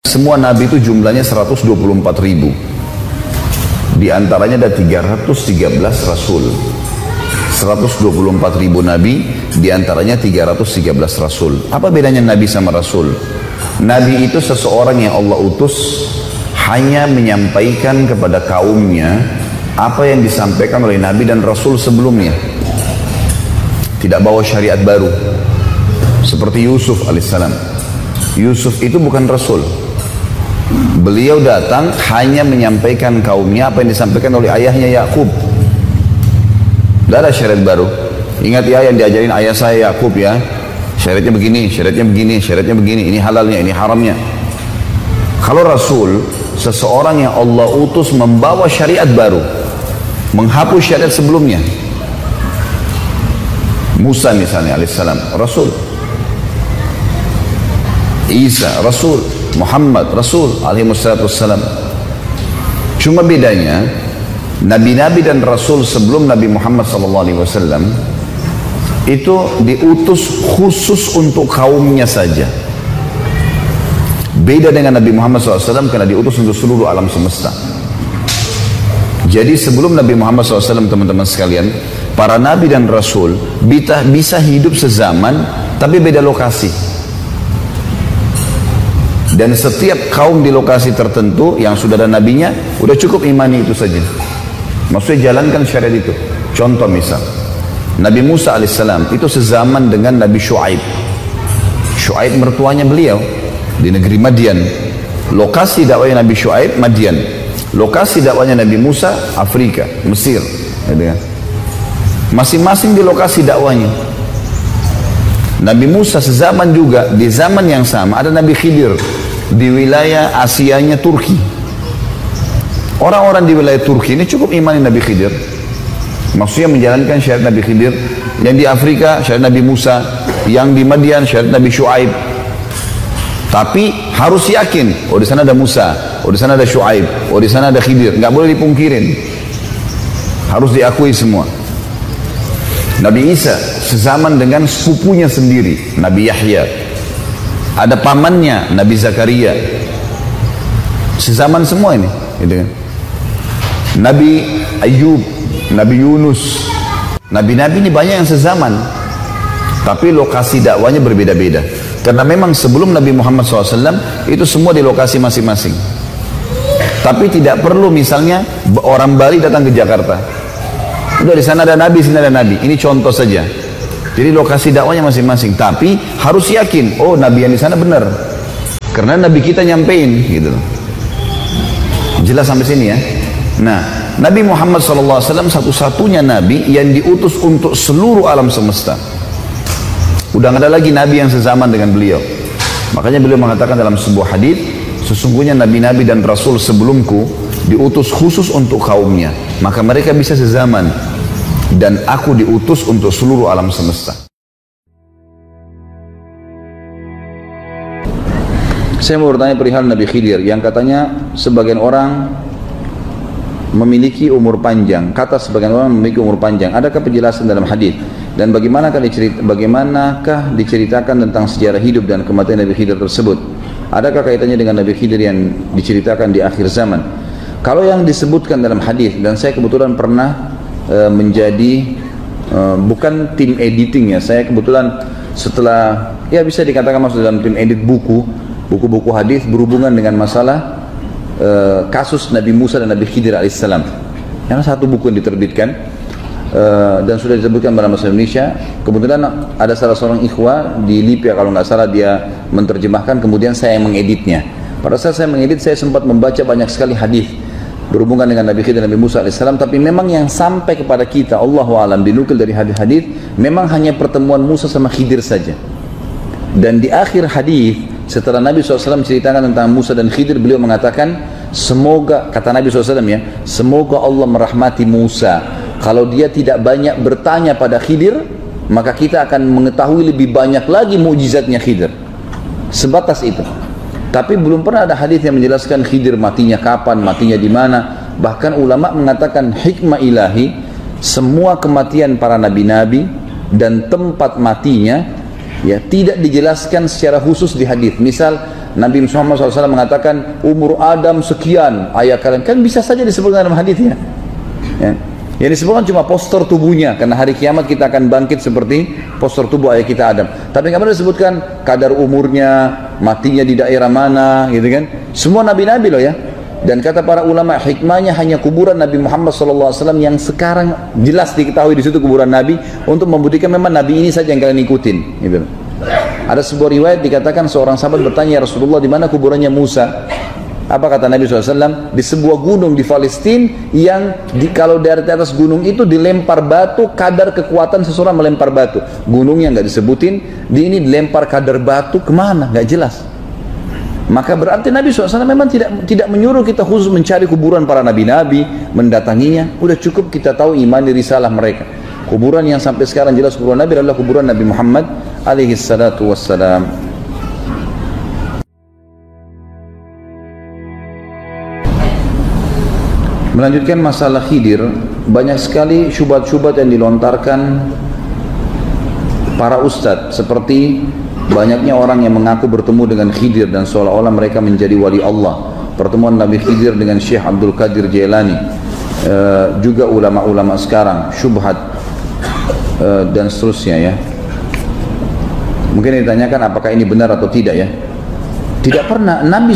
Semua nabi itu jumlahnya 124.000. Di antaranya ada 313 rasul. 124.000 nabi, di antaranya 313 rasul. Apa bedanya nabi sama rasul? Nabi itu seseorang yang Allah utus hanya menyampaikan kepada kaumnya apa yang disampaikan oleh nabi dan rasul sebelumnya. Tidak bawa syariat baru. Seperti Yusuf alaihissalam. Yusuf itu bukan rasul. Beliau datang hanya menyampaikan kaumnya apa yang disampaikan oleh ayahnya Yakub. Tidak ada syariat baru. Ingat ya yang diajarin ayah saya Yakub ya. Syariatnya begini, syariatnya begini, syariatnya begini. Ini halalnya, ini haramnya. Kalau Rasul, seseorang yang Allah utus membawa syariat baru, menghapus syariat sebelumnya. Musa misalnya alaihissalam, Rasul. Isa, Rasul. Muhammad, Rasul alaihissalam. Cuma bedanya, nabi-nabi dan rasul sebelum Nabi Muhammad SAW itu diutus khusus untuk kaumnya saja. Beda dengan Nabi Muhammad SAW karena diutus untuk seluruh alam semesta. Jadi sebelum Nabi Muhammad SAW, teman-teman sekalian, para nabi dan rasul bisa hidup sezaman tapi beda lokasi. Dan setiap kaum di lokasi tertentu yang sudah ada nabinya, udah cukup imani itu saja. Maksudnya jalankan syariat itu. Contoh misal, Nabi Musa alaihissalam itu sezaman dengan Nabi Shu'aib. Shu'aib mertuanya beliau di negeri Madian. Lokasi dakwahnya Nabi Shu'aib, Madian. Lokasi dakwahnya Nabi Musa, Afrika, Mesir. Masing-masing di lokasi dakwahnya. Nabi Musa sezaman juga, di zaman yang sama ada Nabi Khidir di wilayah Asianya Turki. Orang-orang di wilayah Turki ini cukup imani Nabi Khidir. Maksudnya menjalankan syariat Nabi Khidir. Yang di Afrika syariat Nabi Musa, yang di Madian syariat Nabi Shu'aib. Tapi harus yakin, oh di sana ada Musa, oh di sana ada Shu'aib, oh di sana ada Khidir. Nggak boleh dipungkirin. Harus diakui semua. Nabi Isa sezaman dengan sepupunya sendiri, Nabi Yahya. Ada pamannya, Nabi Zakaria. Sezaman semua ini, gitu kan? Nabi Ayub, Nabi Yunus, nabi-nabi ini banyak yang sezaman, tapi lokasi dakwanya berbeda-beda. Karena memang sebelum Nabi Muhammad SAW itu semua di lokasi masing-masing. Tapi tidak perlu misalnya orang Bali datang ke Jakarta. Udah di sana ada nabi, sini ada nabi. Ini contoh saja. Jadi lokasi dakwanya masing-masing. Tapi harus yakin, oh nabi yang di sana benar. Karena nabi kita nyampein, gitu. Jelas sampai sini ya. Nah, Nabi Muhammad SAW satu-satunya nabi yang diutus untuk seluruh alam semesta. Udah nggak ada lagi nabi yang sezaman dengan beliau. Makanya beliau mengatakan dalam sebuah hadis, sesungguhnya nabi-nabi dan rasul sebelumku diutus khusus untuk kaumnya, maka mereka bisa sezaman, dan aku diutus untuk seluruh alam semesta. Saya mau bertanya perihal Nabi Khidir yang katanya sebagian orang memiliki umur panjang. Kata sebagian orang memiliki umur panjang. Adakah penjelasan dalam hadis? Dan bagaimanakah diceritakan tentang sejarah hidup dan kematian Nabi Khidir tersebut? Adakah kaitannya dengan Nabi Khidir yang diceritakan di akhir zaman? Kalau yang disebutkan dalam hadis, dan saya kebetulan pernah menjadi bukan tim editing ya, saya kebetulan setelah ya bisa dikatakan masuk dalam tim edit buku-buku hadis berhubungan dengan masalah kasus Nabi Musa dan Nabi Khidir alaihissalam. Yang satu buku yang diterbitkan dan sudah disebutkan dalam bahasa Indonesia. Kebetulan ada salah seorang ikhwah di Libya kalau nggak salah, dia menerjemahkan, kemudian saya yang mengeditnya. Pada saat saya mengedit, saya sempat membaca banyak sekali hadis berhubungan dengan Nabi Khidir dan Nabi Musa alaihissalam. Tapi memang yang sampai kepada kita, Allahu a'lam, dinukil dari hadis-hadis, memang hanya pertemuan Musa sama Khidir saja. Dan di akhir hadis, setelah Nabi SAW ceritakan tentang Musa dan Khidir, beliau mengatakan, semoga, kata Nabi SAW ya, semoga Allah merahmati Musa. Kalau dia tidak banyak bertanya pada Khidir, maka kita akan mengetahui lebih banyak lagi mukjizatnya Khidir. Sebatas itu. Tapi belum pernah ada hadis yang menjelaskan Khidir matinya kapan, matinya di mana. Bahkan ulama mengatakan hikmah ilahi, semua kematian para nabi-nabi dan tempat matinya ya tidak dijelaskan secara khusus di hadis. Misal Nabi Muhammad SAW mengatakan umur Adam sekian, ayah kalian kan bisa saja disebutkan dalam hadisnya. Ya. Yang disebutkan cuma postur tubuhnya, karena hari kiamat kita akan bangkit seperti postur tubuh ayah kita Adam. Tapi nggak pernah disebutkan kadar umurnya, matinya di daerah mana, gitu kan? Semua nabi-nabi loh ya. Dan kata para ulama, hikmahnya hanya kuburan Nabi Muhammad SAW yang sekarang jelas diketahui di situ kuburan Nabi, untuk membuktikan memang Nabi ini saja yang kalian ikutin. Gitu. Ada sebuah riwayat dikatakan seorang sahabat bertanya, ya Rasulullah, di mana kuburannya Musa? Apa kata Nabi SAW? Di sebuah gunung di Palestina yang kalau dari atas gunung itu dilempar batu, kadar kekuatan seseorang melempar batu. Gunungnya nggak disebutin, di ini dilempar kadar batu kemana? Nggak jelas. Maka berarti Nabi SAW memang tidak menyuruh kita khusus mencari kuburan para nabi-nabi, mendatanginya. Udah cukup kita tahu iman di risalah mereka. Kuburan yang sampai sekarang jelas kuburan Nabi adalah kuburan Nabi Muhammad alaihi salatu wassalam. Melanjutkan masalah Khidir, banyak sekali syubhat-syubhat yang dilontarkan para ustadz, seperti banyaknya orang yang mengaku bertemu dengan Khidir dan seolah-olah mereka menjadi wali Allah. Pertemuan Nabi Khidir dengan Syekh Abdul Qadir Jailani, juga ulama-ulama sekarang, syubhat dan seterusnya ya. Mungkin ditanyakan apakah ini benar atau tidak ya. Tidak pernah Nabi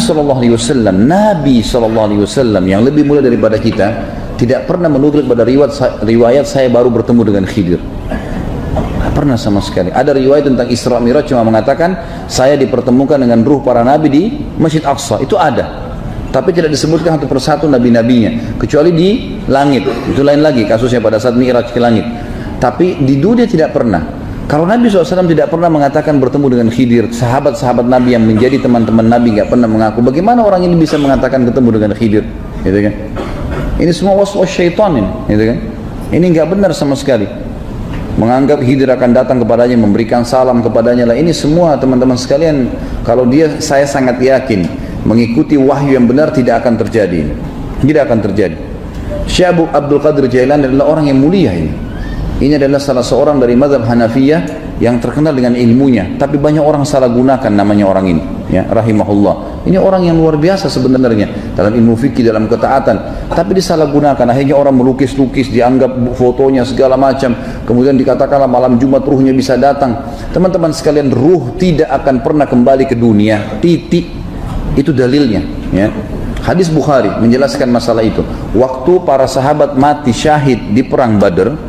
SAW yang lebih mulia daripada kita tidak pernah menukil pada riwayat saya baru bertemu dengan Khidir. Tidak pernah sama sekali. Ada riwayat tentang Isra Mi'raj cuma mengatakan saya dipertemukan dengan ruh para nabi di Masjid Aqsa. Itu ada. Tapi tidak disebutkan satu persatu nabi-nabinya, kecuali di langit. Itu lain lagi kasusnya pada saat Mi'raj ke langit. Tapi di dunia tidak pernah. Kalau Nabi SAW tidak pernah mengatakan bertemu dengan Khidir, sahabat-sahabat Nabi yang menjadi teman-teman Nabi nggak pernah mengaku, bagaimana orang ini bisa mengatakan ketemu dengan Khidir? Gitu kan? Ini semua was-was syaitan ini, gitu kan? Ini nggak benar sama sekali. Menganggap Khidir akan datang kepadanya, memberikan salam kepadanya lah. Ini semua teman-teman sekalian, kalau saya sangat yakin mengikuti wahyu yang benar tidak akan terjadi. Tidak akan terjadi. Syekh Abdul Qadir Jailani adalah orang yang mulia ini. Ini adalah salah seorang dari mazhab Hanafiyah yang terkenal dengan ilmunya, tapi banyak orang salah gunakan namanya orang ini, ya, rahimahullah. Ini orang yang luar biasa sebenarnya dalam ilmu fikih, dalam ketaatan, tapi disalahgunakan. Akhirnya orang melukis-lukis, dianggap fotonya segala macam, kemudian dikatakanlah malam Jumat ruhnya bisa datang. Teman-teman sekalian, ruh tidak akan pernah kembali ke dunia, titik. Itu dalilnya, ya. Hadis Bukhari menjelaskan masalah itu. Waktu para sahabat mati syahid di perang Badar,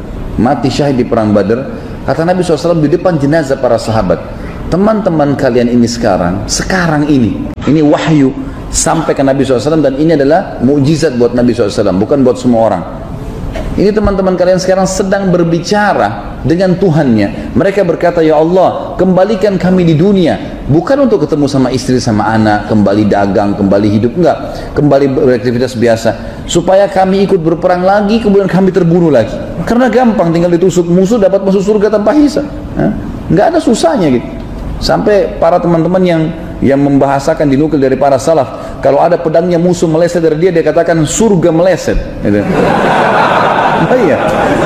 kata Nabi SAW di depan jenazah para sahabat, teman-teman kalian ini sekarang ini wahyu sampai ke Nabi SAW, dan ini adalah mukjizat buat Nabi SAW, bukan buat semua orang. Ini teman-teman kalian sekarang sedang berbicara dengan Tuhannya. Mereka berkata, ya Allah, kembalikan kami di dunia, bukan untuk ketemu sama istri sama anak, kembali dagang, kembali hidup, enggak, kembali beraktivitas biasa, supaya kami ikut berperang lagi, kemudian kami terbunuh lagi. Karena gampang, tinggal ditusuk musuh dapat masuk surga tanpa hisab. Enggak ada susahnya gitu. Sampai para teman-teman yang membahasakan dinukil dari para salaf, kalau ada pedangnya musuh meleset dari dia katakan surga meleset gitu. Oh iya.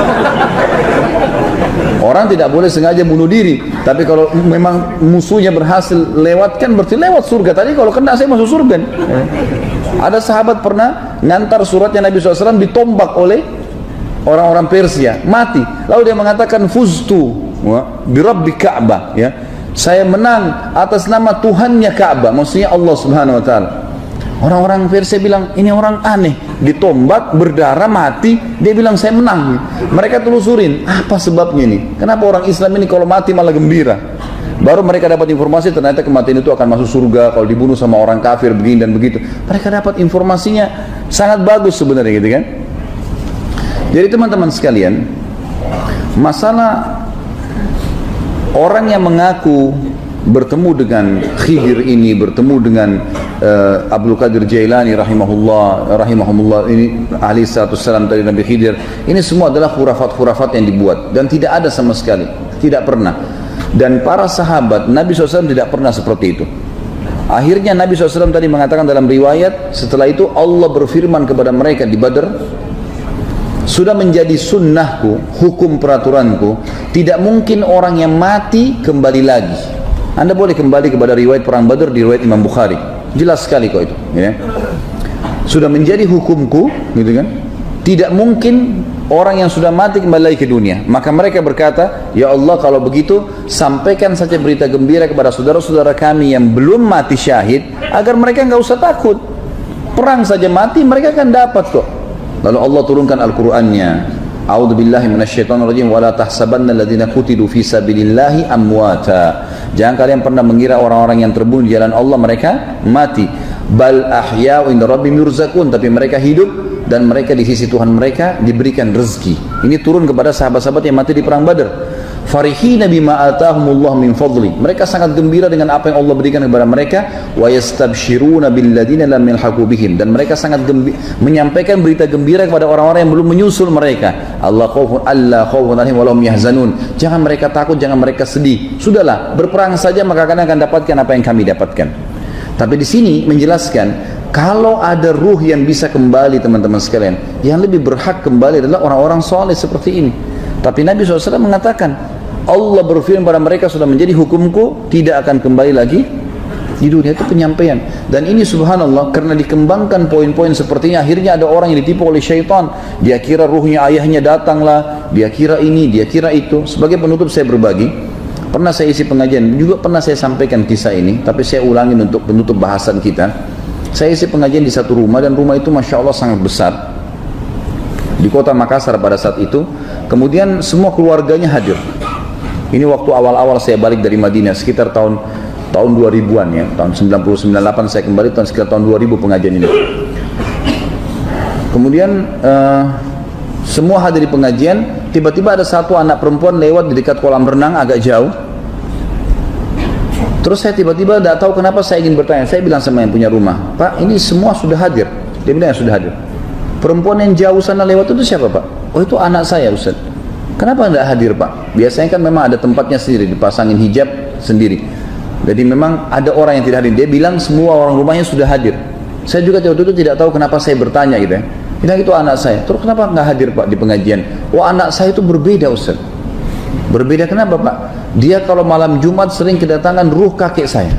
Orang tidak boleh sengaja bunuh diri, tapi kalau memang musuhnya berhasil lewatkan, berarti lewat surga. Tadi kalau kena saya masuk surga. Ada sahabat pernah ngantar suratnya Nabi SAW ditombak oleh orang-orang Persia, mati. Lalu dia mengatakan fuztu bi rabbi Ka'bah, ya. Saya menang atas nama Tuhannya Ka'bah, maksudnya Allah Subhanahu wa taala. Orang-orang Persia bilang, ini orang aneh, ditombak, berdarah, mati, dia bilang saya menang. Mereka telusurin, apa sebabnya ini? Kenapa orang Islam ini kalau mati malah gembira? Baru mereka dapat informasi, ternyata kematian itu akan masuk surga kalau dibunuh sama orang kafir begini dan begitu. Mereka dapat informasinya sangat bagus sebenarnya, gitu kan? Jadi teman-teman sekalian, masalah orang yang mengaku bertemu dengan Khidir ini, bertemu dengan Abdul Qadir Jailani rahimahullah ini ahli salam dari Nabi Khidir, ini semua adalah khurafat-khurafat yang dibuat dan tidak ada sama sekali, tidak pernah. Dan para sahabat Nabi SAW tidak pernah seperti itu. Akhirnya Nabi SAW tadi mengatakan dalam riwayat, setelah itu Allah berfirman kepada mereka di Badar, sudah menjadi sunnahku, hukum peraturanku, tidak mungkin orang yang mati kembali lagi. Anda boleh kembali kepada riwayat perang Badar di riwayat Imam Bukhari. Jelas sekali kok itu. Ya. Sudah menjadi hukumku, gitu kan? Tidak mungkin orang yang sudah mati kembali lagi ke dunia. Maka mereka berkata, ya Allah kalau begitu sampaikan saja berita gembira kepada saudara-saudara kami yang belum mati syahid, agar mereka nggak usah takut. Perang saja mati, mereka akan dapat kok. Lalu Allah turunkan Al-Qur'annya. A'udzu billahi minasyaitonir rajim wa la tahsabanna alladziina qutilu fi sabilillahi amwata. Jangan kalian pernah mengira orang-orang yang terbunuh di jalan Allah mereka mati. Bal ahya'u inda rabbihim yurzaqun, tapi mereka hidup dan mereka di sisi Tuhan mereka diberikan rezeki. Ini turun kepada sahabat-sahabat yang mati di perang Badar. Farihina bima atahumullah min fadli. Mereka sangat gembira dengan apa yang Allah berikan kepada mereka. Wa yastabshiruna billadzina lam yalhaqu bihim, dan mereka sangat menyampaikan berita gembira kepada orang-orang yang belum menyusul mereka. Allah khaufun alaihim wa lahum yahzanun. Jangan mereka takut, jangan mereka sedih. Sudahlah, berperang saja maka kalian akan dapatkan apa yang kami dapatkan. Tapi di sini menjelaskan kalau ada ruh yang bisa kembali, teman-teman sekalian, yang lebih berhak kembali adalah orang-orang soleh seperti ini. Tapi Nabi SAW mengatakan, Allah berfirman pada mereka sudah menjadi hukumku, tidak akan kembali lagi di dunia. Itu penyampaian. Dan ini subhanallah, karena dikembangkan poin-poin seperti ini, akhirnya ada orang yang ditipu oleh syaitan. Dia kira ruhnya ayahnya datanglah, dia kira ini, dia kira itu. Sebagai penutup saya berbagi, pernah saya isi pengajian, juga pernah saya sampaikan kisah ini, tapi saya ulangi untuk penutup bahasan kita. Saya isi pengajian di satu rumah, dan rumah itu Masya Allah sangat besar di kota Makassar pada saat itu. Kemudian semua keluarganya hadir. Ini waktu awal-awal saya balik dari Madinah, sekitar tahun 2000-an ya, tahun 99-98 saya kembali, sekitar tahun 2000 pengajian ini. Kemudian semua hadir di pengajian. Tiba-tiba ada satu anak perempuan lewat di dekat kolam renang agak jauh. Terus saya tiba-tiba tidak tahu kenapa saya ingin bertanya. Saya bilang sama yang punya rumah, Pak, ini semua sudah hadir. Dia bilang sudah hadir. Perempuan yang jauh sana lewat itu siapa, Pak? Oh, itu anak saya, Ustaz. Kenapa tidak hadir, Pak? Biasanya kan memang ada tempatnya sendiri, dipasangin hijab sendiri. Jadi memang ada orang yang tidak hadir. Dia bilang semua orang rumahnya sudah hadir. Saya juga waktu itu tidak tahu kenapa saya bertanya gitu ya. Bilang itu anak saya. Terus kenapa nggak hadir, Pak, di pengajian? Wah, anak saya itu berbeda, Ustaz. Berbeda kenapa, Pak? Dia kalau malam Jumat sering kedatangan ruh kakek saya.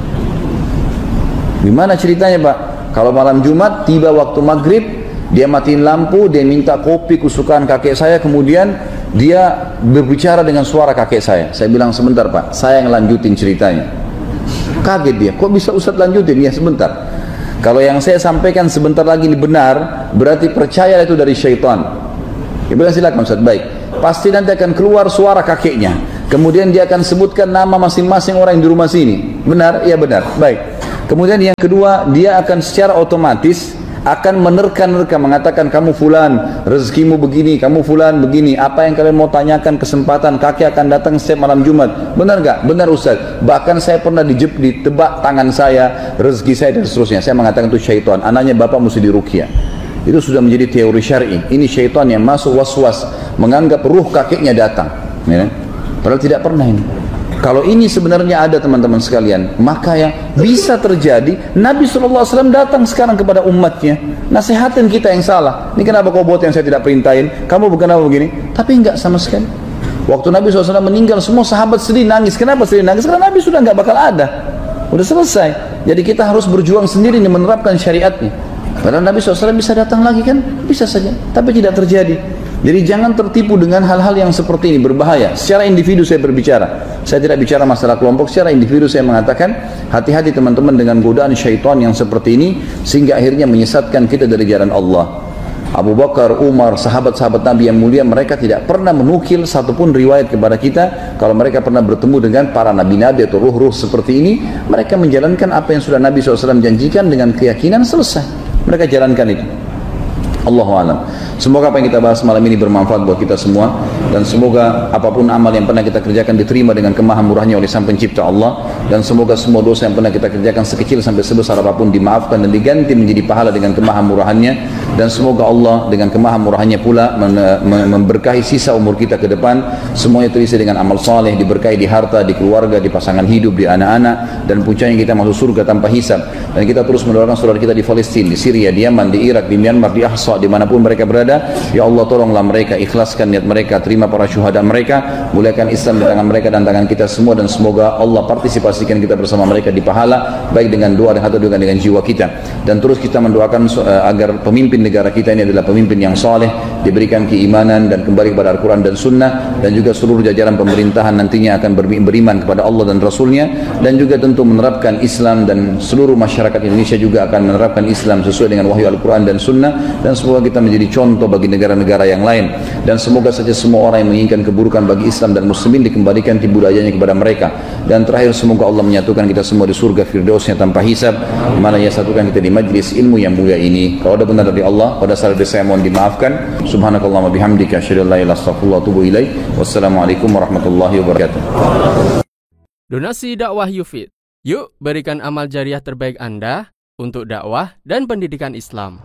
Gimana ceritanya, Pak? Kalau malam Jumat tiba waktu maghrib, dia matiin lampu, dia minta kopi kesukaan kakek saya, kemudian dia berbicara dengan suara kakek saya. Saya bilang sebentar, Pak, saya yang lanjutin ceritanya. Kaget dia, kok bisa Ustaz lanjutin? Ya sebentar. Kalau yang saya sampaikan sebentar lagi ini benar, berarti percaya itu dari syaitan. Dia bilang silakan Ustaz, baik. Pasti nanti akan keluar suara kakeknya. Kemudian dia akan sebutkan nama masing-masing orang yang di rumah sini. Benar? Iya benar. Baik. Kemudian yang kedua, dia akan secara otomatis akan menerka-nerka, mengatakan kamu fulan, rezekimu begini, kamu fulan begini, apa yang kalian mau tanyakan kesempatan, kakek akan datang setiap malam Jumat. Benar gak? Benar Ustaz. Bahkan saya pernah ditebak tangan saya, rezeki saya dan seterusnya. Saya mengatakan itu syaitan, anaknya bapak mesti diruqyah. Itu sudah menjadi teori syar'i. Ini syaitan yang masuk was-was, menganggap ruh kakeknya datang, ya. Padahal tidak pernah ini. Kalau ini sebenarnya ada teman-teman sekalian, maka yang bisa terjadi, Nabi SAW datang sekarang kepada umatnya, nasihatin kita yang salah. Ini kenapa kau buat yang saya tidak perintahin? Kamu kenapa begini? Tapi enggak sama sekali. Waktu Nabi SAW meninggal, semua sahabat sedih nangis. Kenapa sedih nangis? Karena Nabi sudah enggak bakal ada. Udah selesai. Jadi kita harus berjuang sendiri nih menerapkan syariatnya. Padahal Nabi SAW bisa datang lagi kan? Bisa saja. Tapi tidak terjadi. Jadi jangan tertipu dengan hal-hal yang seperti ini, berbahaya. Secara individu saya berbicara. Saya tidak bicara masalah kelompok, secara individu saya mengatakan hati-hati teman-teman dengan godaan syaitan yang seperti ini, sehingga akhirnya menyesatkan kita dari jalan Allah. Abu Bakar, Umar, sahabat-sahabat Nabi yang mulia, mereka tidak pernah menukil satupun riwayat kepada kita kalau mereka pernah bertemu dengan para nabi-nabi atau ruh-ruh seperti ini. Mereka menjalankan apa yang sudah Nabi SAW janjikan dengan keyakinan, selesai. Mereka jalankan itu. Allahu a'lam. Semoga apa yang kita bahas malam ini bermanfaat buat kita semua, dan semoga apapun amal yang pernah kita kerjakan diterima dengan kemahamurahnya oleh Sang Pencipta Allah, dan semoga semua dosa yang pernah kita kerjakan sekecil sampai sebesar apapun dimaafkan dan diganti menjadi pahala dengan kemahamurahannya, dan semoga Allah dengan kemahamurahannya pula memberkahi sisa umur kita ke depan, semuanya terisi dengan amal saleh, diberkahi di harta, di keluarga, di pasangan hidup, di anak-anak, dan puncaknya kita masuk surga tanpa hisab. Dan kita terus mendoakan saudara kita di Palestina, di Syria, di Yaman, di Irak, di Myanmar, di Ahsa, Basra dimanapun mereka berada. Ya Allah, tolonglah mereka, ikhlaskan niat mereka, terima para syuhada mereka, muliakan Islam di tangan mereka dan tangan kita semua, dan semoga Allah partisipasikan kita bersama mereka di pahala, baik dengan doa dan hati dengan jiwa kita. Dan terus kita mendoakan agar pemimpin negara kita ini adalah pemimpin yang saleh, diberikan keimanan dan kembali kepada Al-Quran dan Sunnah, dan juga seluruh jajaran pemerintahan nantinya akan beriman kepada Allah dan Rasulnya, dan juga tentu menerapkan Islam, dan seluruh masyarakat Indonesia juga akan menerapkan Islam sesuai dengan wahyu Al-Quran dan Sunnah, dan semoga kita menjadi contoh bagi negara-negara yang lain, dan semoga saja semua orang yang menginginkan keburukan bagi Islam dan Muslimin dikembalikan tipu dayanya kepada mereka. Dan terakhir, semoga Allah menyatukan kita semua di surga Firdausnya tanpa hisab, di mana Ia satukan kita di majlis ilmu yang mulia ini. Kalau ada benar dari Allah, pada saat dari saya mohon dimaafkan. Subhanakallahumma bihamdika, asyhadu an la ilaha illa anta, astaghfiruka wa atubu ilaik. Wassalamualaikum warahmatullahi wabarakatuh. Donasi dakwah Yufid. Yuk berikan amal jariah terbaik Anda untuk dakwah dan pendidikan Islam.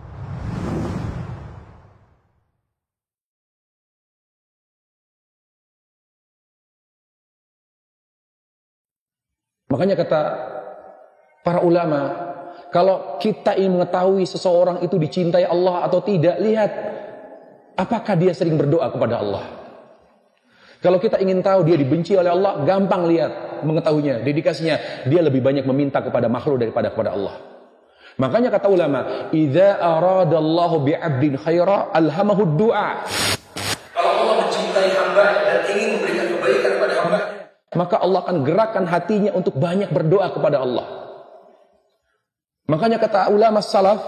Makanya kata para ulama, kalau kita ingin mengetahui seseorang itu dicintai Allah atau tidak, lihat apakah dia sering berdoa kepada Allah. Kalau kita ingin tahu dia dibenci oleh Allah, gampang lihat mengetahuinya, dedikasinya. Dia lebih banyak meminta kepada makhluk daripada kepada Allah. Makanya kata ulama, idza aradallahu bi'abdin khaira alhamahu du'a. Kalau Allah mencintai hamba dan ingin memberikan kebaikan kepada hamba, maka Allah akan gerakkan hatinya untuk banyak berdoa kepada Allah. Makanya kata ulama salaf,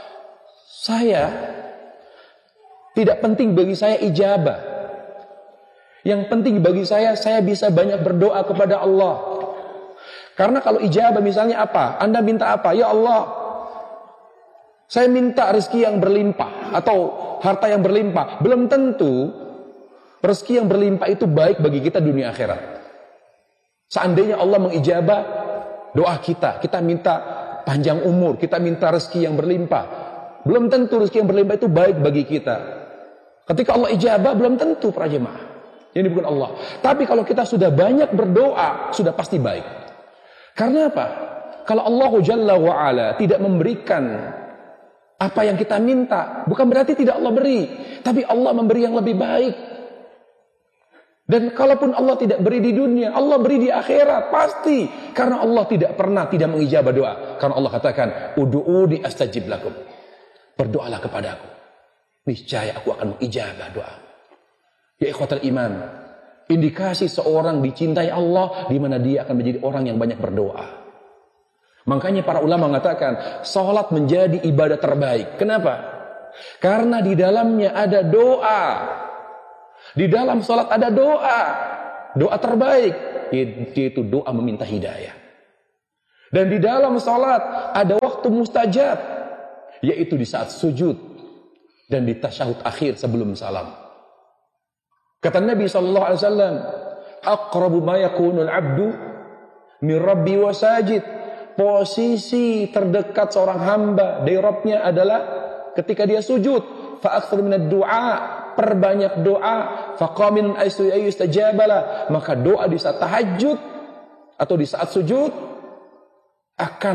tidak penting bagi saya ijabah. Yang penting bagi saya bisa banyak berdoa kepada Allah. Karena kalau ijabah misalnya apa? Anda minta apa? Ya Allah, saya minta rezeki yang berlimpah atau harta yang berlimpah. Belum tentu rezeki yang berlimpah itu baik bagi kita dunia akhirat. Seandainya Allah mengijabah doa kita minta panjang umur, kita minta rezeki yang berlimpah, belum tentu rezeki yang berlimpah itu baik bagi kita. Ketika Allah ijabah, belum tentu para jemaah. Ini bukan Allah. Tapi kalau kita sudah banyak berdoa, sudah pasti baik. Karena apa? Kalau Allah Jalla wa'ala tidak memberikan apa yang kita minta, bukan berarti tidak Allah beri, tapi Allah memberi yang lebih baik. Dan kalaupun Allah tidak beri di dunia, Allah beri di akhirat, pasti. Karena Allah tidak pernah tidak mengijabah doa. Karena Allah katakan, ud'uuni astajib lakum. Berdoalah kepadaku, niscaya aku akan mengijabah doa. Ya ikhwatal iman, indikasi seorang dicintai Allah, di mana dia akan menjadi orang yang banyak berdoa. Makanya para ulama mengatakan, salat menjadi ibadah terbaik. Kenapa? Karena di dalamnya ada doa. Di dalam salat ada doa. Doa terbaik, yaitu doa meminta hidayah. Dan di dalam salat ada waktu mustajab, yaitu di saat sujud dan di tasyahud akhir sebelum salam. Kata Nabi SAW, aqrabu ma yakunul abdu min rabbi wa sajid. Posisi terdekat seorang hamba dari Rabbnya adalah ketika dia sujud. Fa'akthir minad du'a, perbanyak doa. Faqamin ayustajabala, maka doa di saat tahajud atau di saat sujud akan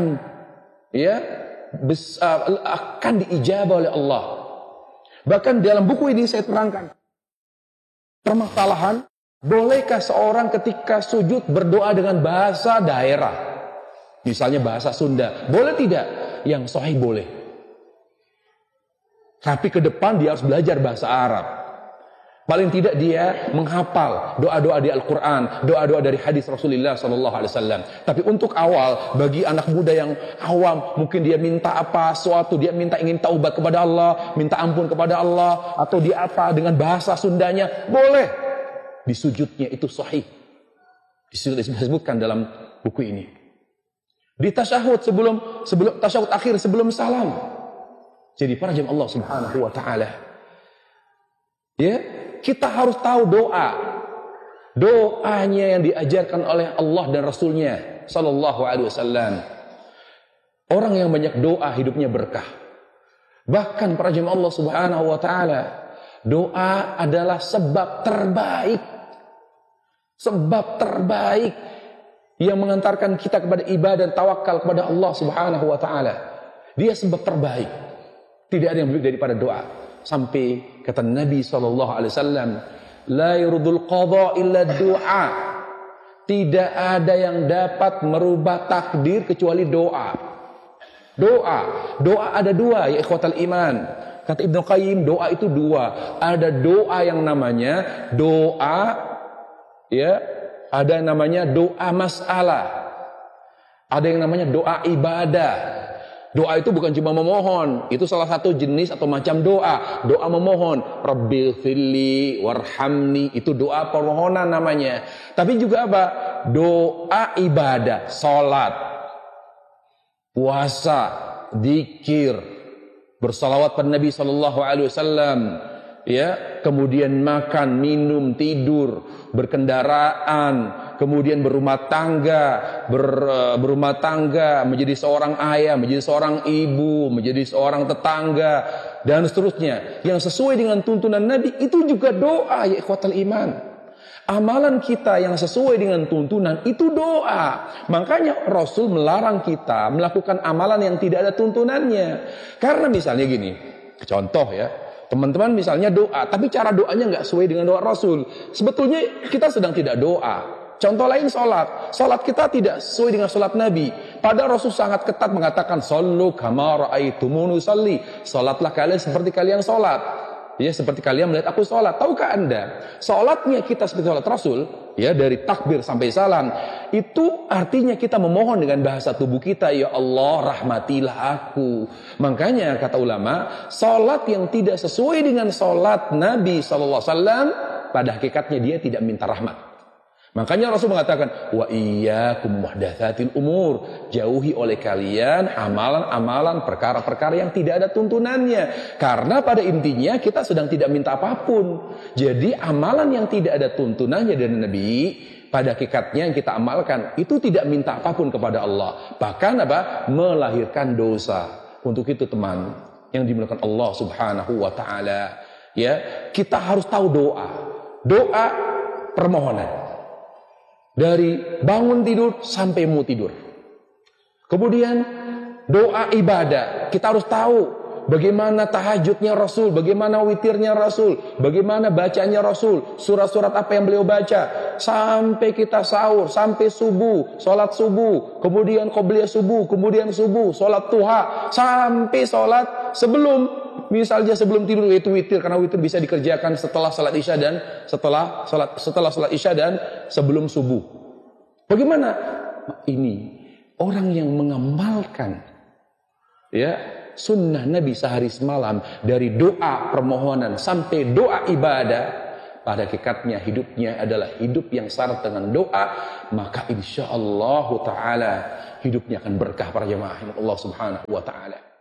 akan diijabah oleh Allah. Bahkan dalam buku ini saya terangkan permasalahan, bolehkah seorang ketika sujud berdoa dengan bahasa daerah? Misalnya bahasa Sunda. Boleh tidak? Yang sahih boleh. Tapi ke depan dia harus belajar bahasa Arab. Paling tidak dia menghafal doa-doa di Al-Quran, doa-doa dari hadis Rasulullah SAW. Tapi untuk awal, bagi anak muda yang awam, mungkin dia minta apa, suatu, dia ingin taubat kepada Allah, minta ampun kepada Allah, atau dia apa, dengan bahasa Sundanya, boleh. Di sujudnya itu sahih. Disebutkan dalam buku ini. Di tasyahud sebelum tasyahud akhir, sebelum salam. Jadi para jemaah Allah Subhanahu wa taala, ya, kita harus tahu doanya yang diajarkan oleh Allah dan Rasulnya sallallahu alaihi wasallam. Orang yang banyak doa hidupnya berkah. Bahkan para jemaah Allah Subhanahu wa taala, doa adalah sebab terbaik yang mengantarkan kita kepada ibadah dan tawakal kepada Allah Subhanahu wa taala. Dia sebab terbaik. Tidak ada yang lebih daripada doa. Sampai kata Nabi SAW, la yurdul qadha illa doa. Tidak ada yang dapat merubah takdir kecuali doa. Doa ada dua, ya ikhwatal iman. Kata Ibnu Qayyim, doa itu dua. Ada doa yang namanya doa, ya, ada yang namanya doa masalah. Ada yang namanya doa ibadah. Doa itu bukan cuma memohon, itu salah satu jenis atau macam doa. Doa memohon, Rabbighfirli warhamni, itu doa permohonan namanya. Tapi juga apa? Doa ibadah, salat, puasa, zikir, bersalawat pada Nabi SAW, ya, kemudian makan, minum, tidur, berkendaraan, kemudian berumah tangga, menjadi seorang ayah, menjadi seorang ibu, menjadi seorang tetangga, dan seterusnya. Yang sesuai dengan tuntunan Nabi, itu juga doa, ya ikhwatal iman. Amalan kita yang sesuai dengan tuntunan, itu doa. Makanya Rasul melarang kita melakukan amalan yang tidak ada tuntunannya. Karena misalnya gini, contoh ya, teman-teman misalnya doa, tapi cara doanya nggak sesuai dengan doa Rasul. Sebetulnya kita sedang tidak doa. Contoh lain sholat. Sholat kita tidak sesuai dengan sholat Nabi. Padahal Rasul sangat ketat mengatakan, Sallu kama ra'aitumuni usalli. Sholatlah kalian seperti kalian sholat. Ya, seperti kalian melihat aku sholat. Tahukah Anda? Sholatnya kita seperti sholat Rasul, ya, dari takbir sampai salam, itu artinya kita memohon dengan bahasa tubuh kita, ya Allah, rahmatilah aku. Makanya kata ulama, sholat yang tidak sesuai dengan sholat Nabi SAW, pada hakikatnya dia tidak minta rahmat. Makanya Rasul mengatakan, wa iyyakum muhdatsatil umur, jauhi oleh kalian amalan-amalan, perkara-perkara yang tidak ada tuntunannya. Karena pada intinya kita sedang tidak minta apapun. Jadi amalan yang tidak ada tuntunannya dari Nabi, pada hakikatnya yang kita amalkan itu tidak minta apapun kepada Allah. Bahkan apa? Melahirkan dosa. Untuk itu teman yang dimuliakan Allah Subhanahu wa taala, ya, kita harus tahu doa. Doa permohonan. Dari bangun tidur sampai mau tidur. Kemudian doa ibadah. Kita harus tahu bagaimana tahajudnya Rasul, bagaimana witirnya Rasul, bagaimana bacanya Rasul, surat-surat apa yang beliau baca, sampai kita sahur, sampai subuh, sholat subuh, kemudian qobliyah subuh, kemudian subuh, sholat duha, sampai sholat sebelum, misalnya sebelum tidur, itu witir, karena witir bisa dikerjakan setelah salat isya dan setelah salat isya dan sebelum subuh. Bagaimana? Ini orang yang mengamalkan, ya, sunnah Nabi sehari semalam, dari doa permohonan sampai doa ibadah, pada hakikatnya hidupnya adalah hidup yang syarat dengan doa, maka insyaallah taala hidupnya akan berkah para jemaah Allah Subhanahu wa taala.